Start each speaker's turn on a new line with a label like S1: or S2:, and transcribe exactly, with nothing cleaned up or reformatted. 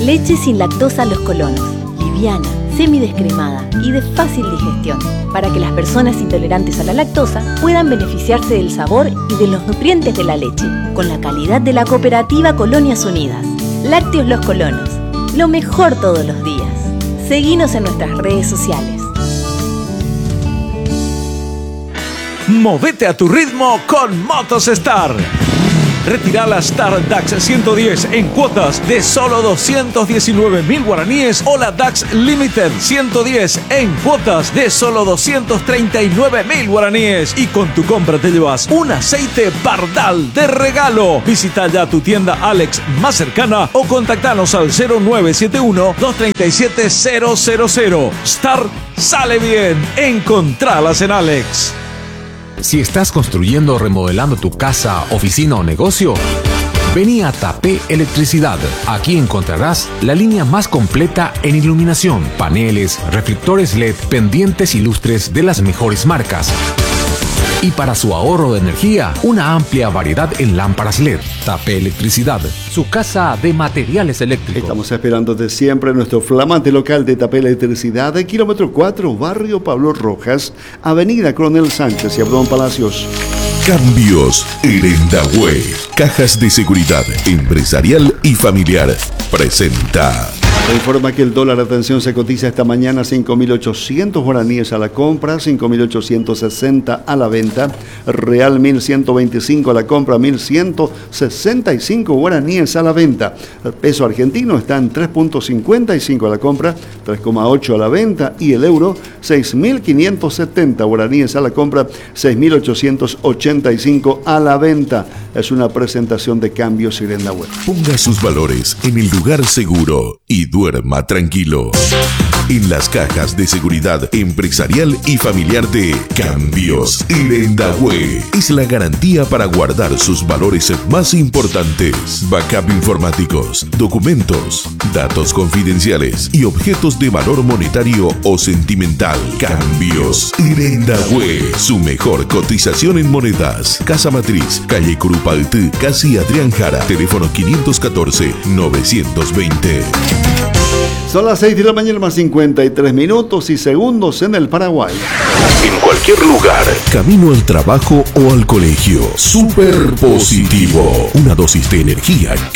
S1: Leche sin lactosa Los Colonos. Liviana, semidescremada y de fácil digestión, para que las personas intolerantes a la lactosa puedan beneficiarse del sabor y de los nutrientes de la leche, con la calidad de la cooperativa Colonias Unidas. Lácteos Los Colonos, lo mejor todos los días. Seguinos en nuestras redes sociales.
S2: Movete a tu ritmo con Motos Star. Retira la Star DAX ciento diez en cuotas de solo doscientos diecinueve mil guaraníes o la DAX Limited ciento diez en cuotas de solo doscientos treinta y nueve mil guaraníes. Y con tu compra te llevas un aceite Bardal de regalo. Visita ya tu tienda Alex más cercana o contactanos al cero nueve siete uno, dos tres siete, cero cero cero. Star sale bien. Encontralas en Alex.
S3: Si estás construyendo o remodelando tu casa, oficina o negocio, vení a Tapé Electricidad. Aquí encontrarás la línea más completa en iluminación, paneles, reflectores L E D, pendientes y lustres de las mejores marcas. Y para su ahorro de energía, una amplia variedad en lámparas L E D. Tapé Electricidad, su casa de materiales eléctricos.
S4: Estamos esperando de siempre nuestro flamante local de Tapé Electricidad, de kilómetro cuatro, barrio Pablo Rojas, avenida Coronel Sánchez y Abdón Palacios.
S5: Cambios Irendahue. Cajas de seguridad empresarial y familiar. Presenta.
S4: Se informa que el dólar, atención, se cotiza esta mañana cinco mil ochocientos guaraníes a la compra, cinco mil ochocientos sesenta a la venta. Real mil ciento veinticinco a la compra, mil ciento sesenta y cinco guaraníes a la venta. El peso argentino está en tres punto cincuenta y cinco a la compra, tres coma ocho a la venta. Y el euro, seis mil quinientos setenta guaraníes a la compra, seis mil ochocientos ochenta y cinco a la venta. Es una presentación de Cambios Irendahue.
S5: Ponga sus valores en el lugar seguro y duerma tranquilo. En las cajas de seguridad empresarial y familiar de Cambios Irendahue es la garantía para guardar sus valores más importantes: backup informáticos, documentos, datos confidenciales y objetos de valor monetario o sentimental. Cambios Irendahue, su mejor cotización en monedas. Casa Matriz, calle Curupaltí, casi Adrián Jara. Teléfono quinientos catorce, novecientos veinte.
S4: Son las seis de la mañana más cincuenta y tres minutos y segundos en el Paraguay.
S5: En cualquier lugar, camino al trabajo o al colegio. Super positivo. Una dosis de energía